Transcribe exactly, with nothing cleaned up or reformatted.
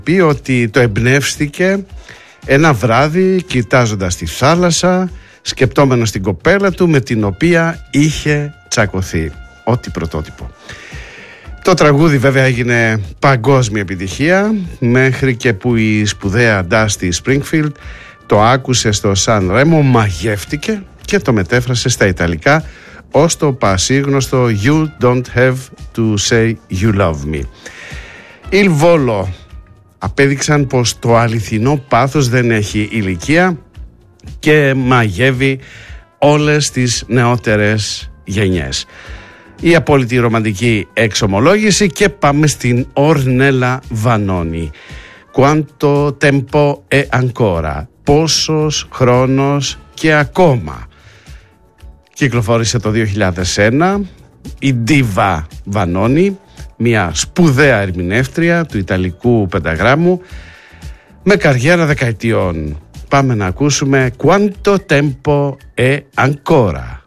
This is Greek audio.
πει ότι το εμπνεύστηκε ένα βράδυ κοιτάζοντας τη θάλασσα, σκεπτόμενος την κοπέλα του με την οποία είχε τσακωθεί. Ό,τι πρωτότυπο. Το τραγούδι βέβαια έγινε παγκόσμια επιτυχία, μέχρι και που η σπουδαία Dusty Springfield το άκουσε στο Σαν Ρέμο, μαγεύτηκε και το μετέφρασε στα Ιταλικά ως το πασίγνωστο You don't have to say you love me. Il Volo απέδειξαν πως το αληθινό πάθος δεν έχει ηλικία και μαγεύει όλες τις νεότερες γενιές. Η απόλυτη ρομαντική εξομολόγηση, και πάμε στην Ορνέλα Βανόνι. Quanto tempo è ancora? Πόσος χρόνος και ακόμα? Κυκλοφόρησε το δύο χιλιάδες ένα η Diva Βανόνι, μια σπουδαία ερμηνεύτρια του Ιταλικού πενταγράμμου με καριέρα δεκαετιών. Πάμε να ακούσουμε Quanto tempo è ancora.